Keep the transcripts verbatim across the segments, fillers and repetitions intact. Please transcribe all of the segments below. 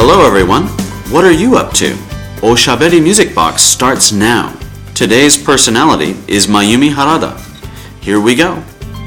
Hello everyone, what are you up to? Oshaberi Music Box starts now. Today's personality is Mayumi Harada. Here we go.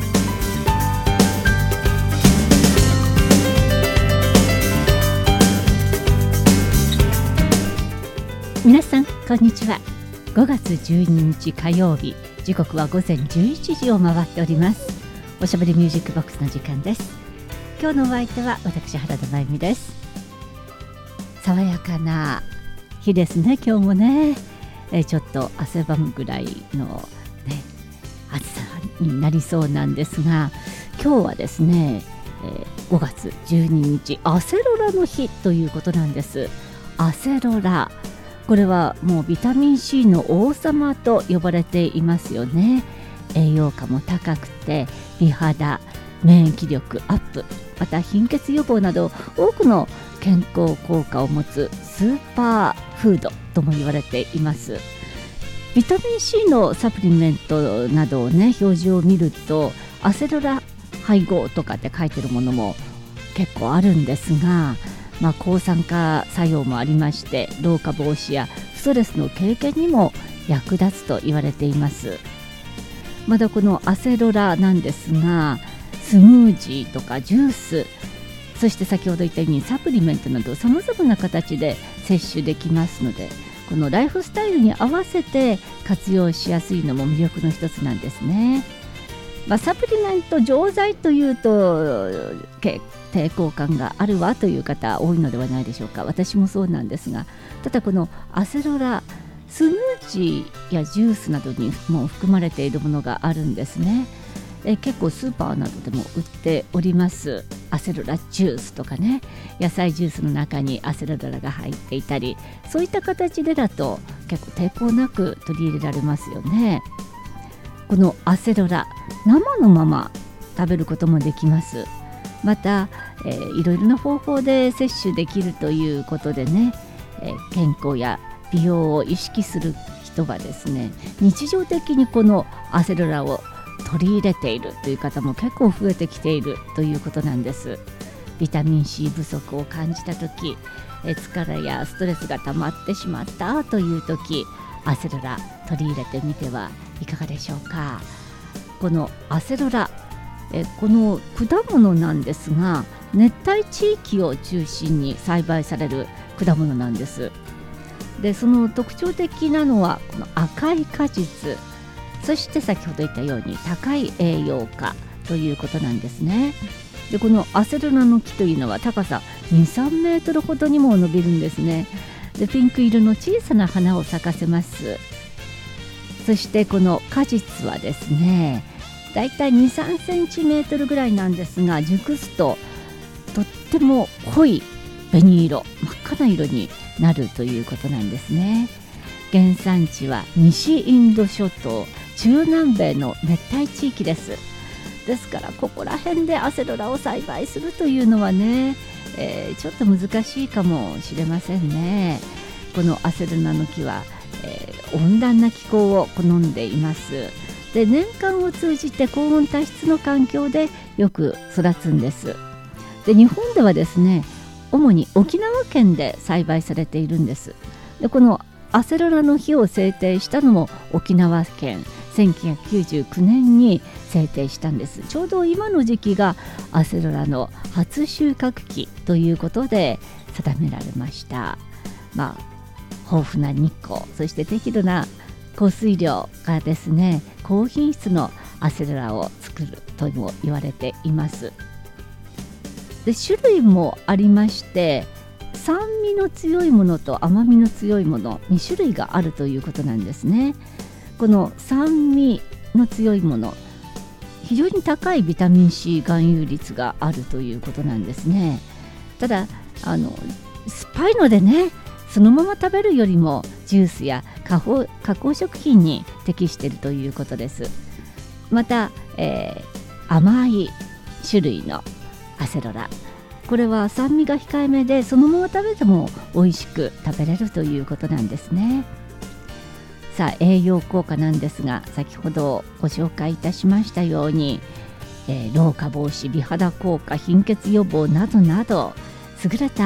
皆さんこんにちは。ごがつじゅうににち火曜日、時刻は午前じゅういちじを回っております。おしゃべりミュージックボックスの時間です。今日のお相手は私原田真由美です。爽やかな日ですね。今日もね、えー、ちょっと汗ばむぐらいの、ね、暑さになりそうなんですが、今日はですね、えー、ごがつじゅうににちアセロラの日ということなんです。アセロラ、これはもうビタミン C の王様と呼ばれていますよね。栄養価も高くて美肌、免疫力アップ、また貧血予防など多くの健康効果を持つスーパーフードとも言われています。ビタミン C のサプリメントなどをね、表示を見るとアセロラ配合とかって書いてるものも結構あるんですが、まあ、抗酸化作用もありまして、老化防止やストレスの軽減にも役立つと言われています。まだこのアセロラなんですが、スムージーとかジュース、そして先ほど言ったようにサプリメントなどさまざまな形で摂取できますので、このライフスタイルに合わせて活用しやすいのも魅力の一つなんですね。まあ、サプリメント錠剤というと抵抗感があるわという方多いのではないでしょうか。私もそうなんですが、ただこのアセロラ、スムージーやジュースなどにも含まれているものがあるんですね。え結構スーパーなどでも売っております。アセロラジュースとかね、野菜ジュースの中にアセロラが入っていたり、そういった形でだと結構抵抗なく取り入れられますよね。このアセロラ、生のまま食べることもできます。また、えー、いろいろな方法で摂取できるということでね、えー、健康や美容を意識する人はですね、日常的にこのアセロラを取り入れているという方も結構増えてきているということなんです。ビタミン C 不足を感じたとき、えー、疲れやストレスが溜まってしまったというとき、アセロラ取り入れてみてはいかがでしょうか。このアセロラ、えこの果物なんですが、熱帯地域を中心に栽培される果物なんです。で、その特徴的なのはこの赤い果実、そして先ほど言ったように高い栄養価ということなんですね。で、このアセロラの木というのは高さに、さんメートルほどにも伸びるんですね。で、ピンク色の小さな花を咲かせます。そしてこの果実はですね、だいたいに、さんセンチメートルぐらいなんですが、熟すととっても濃い紅色、真っ赤な色になるということなんですね。原産地は西インド諸島、中南米の熱帯地域です。ですからここら辺でアセロラを栽培するというのはね、えー、ちょっと難しいかもしれませんね。このアセロラの木は、えー、温暖な気候を好んでいます。で、年間を通じて高温多湿の環境でよく育つんです。で、日本ではですね、主に沖縄県で栽培されているんです。で、このアセロラの木を制定したのも沖縄県、せんきゅうひゃくきゅうじゅうきゅうねんに制定したんです。ちょうど今の時期がアセロラの初収穫期ということで定められました。まあ、豊富な日光、そして適度な降水量がですね、高品質のアセロラを作るとも言われています。で、種類もありまして、酸味の強いものと甘みの強いものに種類があるということなんですね。この酸味の強いもの、非常に高いビタミン C 含有率があるということなんですね。ただ、あの酸っぱいのでね、そのまま食べるよりもジュースや加工、加工食品に適しているということです。また、えー、甘い種類のアセロラ、これは酸味が控えめで、そのまま食べても美味しく食べれるということなんですね。さあ、栄養効果なんですが、先ほどご紹介いたしましたように、えー、老化防止、美肌効果、貧血予防などなど優れた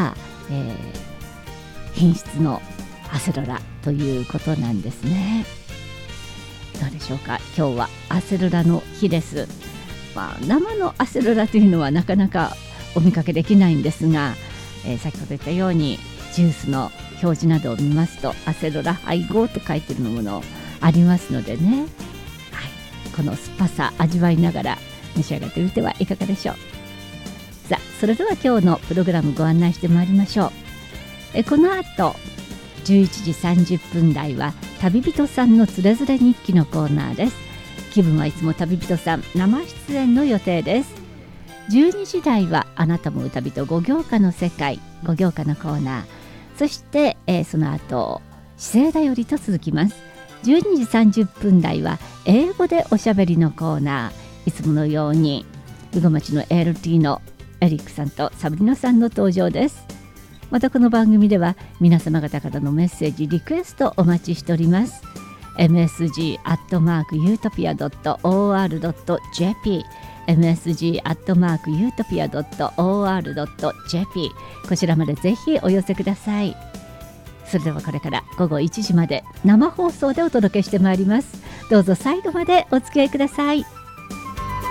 えー、品質のアセロラということなんですね。どうでしょうか。今日はアセロラの日です。まあ、生のアセロラというのはなかなかお見かけできないんですが、えー、先ほど言ったようにジュースの表示などを見ますとアセロラ配合と書いてるものありますのでね、はい、この酸っぱさ味わいながら召し上がってみてはいかがでしょう。さあ、それでは今日のプログラムご案内してまいりましょう。えこの後じゅういちじさんじゅっぷん台は旅人さんのつれづれ日記のコーナーです。気分はいつも旅人さん生出演の予定です。じゅうにじ台はあなたも歌人ご行歌の世界ご行歌のコーナー、そして、えー、その後姿勢だよりと続きます。じゅうにじさんじゅっぷん台は英語でおしゃべりのコーナー、いつものように羽後町の エルティー のエリックさんとサブリナさんの登場です。またこの番組では皆様方からのメッセージリクエストお待ちしております。 エムエスジー アットマーク ユートピア ドット オーアール ドット ジェーピー エムエスジー アットマーク ユートピア ドット オーアール ドット ジェーピー こちらまでぜひお寄せください。それではこれからごごいちじまで生放送でお届けしてまいります。どうぞ最後までお付き合いください。